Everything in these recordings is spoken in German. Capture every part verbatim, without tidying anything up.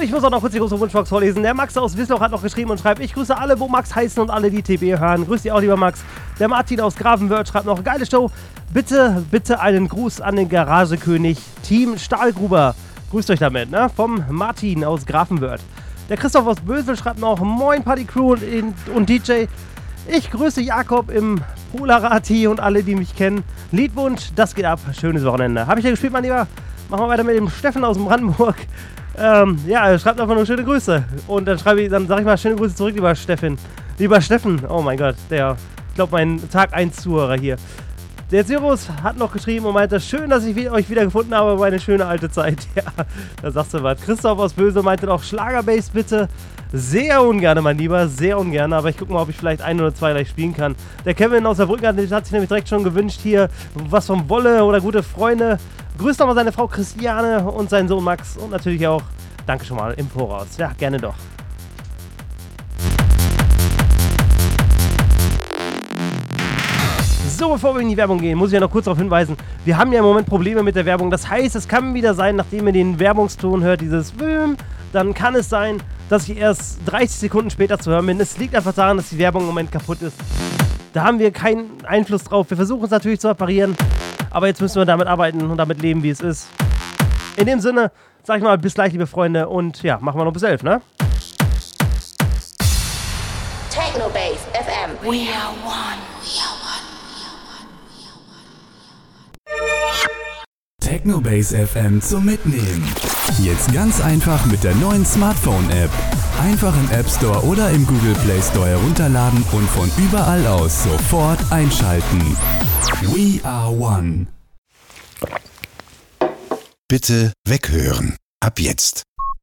ich muss auch noch kurz die große Wunschbox vorlesen. Der Max aus Wiesloch hat noch geschrieben und schreibt, ich grüße alle, wo Max heißen und alle, die T B hören. Grüß dich auch, lieber Max. Der Martin aus Grafenwörth schreibt noch, geile Show. Bitte, bitte einen Gruß an den Garagekönig Team Stahlgruber. Grüßt euch damit, ne? Vom Martin aus Grafenwörth. Der Christoph aus Bösel schreibt noch, moin Party Crew und, und D J. Ich grüße Jakob im Polarati und alle, die mich kennen. Liedwunsch, das geht ab. Schönes Wochenende. Habe ich ja gespielt, mein Lieber? Machen wir weiter mit dem Steffen aus Brandenburg. Ähm, ja, er schreibt einfach nur schöne Grüße. Und dann schreibe ich, dann sage ich mal schöne Grüße zurück, lieber Steffen. Lieber Steffen, oh mein Gott, der, ich glaube, mein Tag eins Zuhörer hier. Der Zirus hat noch geschrieben und meinte, schön, dass ich euch wieder gefunden habe, meine schöne alte Zeit. Ja, da sagst du was. Christoph aus Böse meinte noch, Schlagerbase bitte. Sehr ungern, mein Lieber, sehr ungern. Aber ich gucke mal, ob ich vielleicht ein oder zwei gleich spielen kann. Der Kevin aus der Brücke hat, hat sich nämlich direkt schon gewünscht, hier was vom Wolle oder gute Freunde. Grüßt nochmal seine Frau Christiane und seinen Sohn Max. Und natürlich auch, danke schon mal im Voraus. Ja, gerne doch. So, bevor wir in die Werbung gehen, muss ich ja noch kurz darauf hinweisen, wir haben ja im Moment Probleme mit der Werbung. Das heißt, es kann wieder sein, nachdem ihr den Werbungston hört, dieses Böhm, dann kann es sein, dass ich erst dreißig Sekunden später zu hören bin. Es liegt einfach daran, dass die Werbung im Moment kaputt ist. Da haben wir keinen Einfluss drauf. Wir versuchen es natürlich zu reparieren, aber jetzt müssen wir damit arbeiten und damit leben, wie es ist. In dem Sinne, sag ich mal, bis gleich, liebe Freunde, und ja, machen wir noch bis elf, ne? Technobase F M. We are one. We are one. Technobase F M zum Mitnehmen. Jetzt ganz einfach mit der neuen Smartphone-App. Einfach im App Store oder im Google Play Store herunterladen und von überall aus sofort einschalten. We are one. Bitte weghören. Ab jetzt.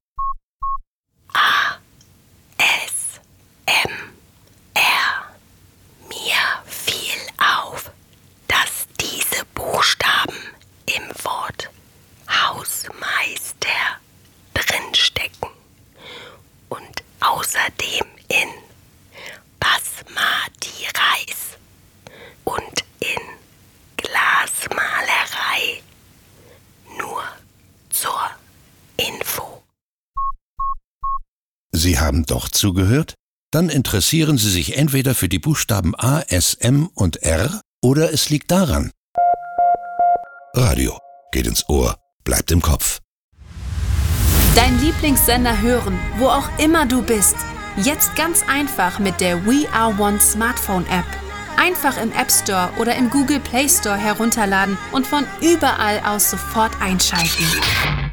A. S. M. R. Mir fiel auf, dass diese Buchstaben im Wort Hausmeister drinstecken und außerdem in Basmati Reis und in Glasmalerei. Nur zur Info. Sie haben doch zugehört? Dann interessieren Sie sich entweder für die Buchstaben A, S, M und R oder es liegt daran. Radio geht ins Ohr, bleibt im Kopf. Dein Lieblingssender hören, wo auch immer du bist. Jetzt ganz einfach mit der We Are One Smartphone App. Einfach im App Store oder im Google Play Store herunterladen und von überall aus sofort einschalten.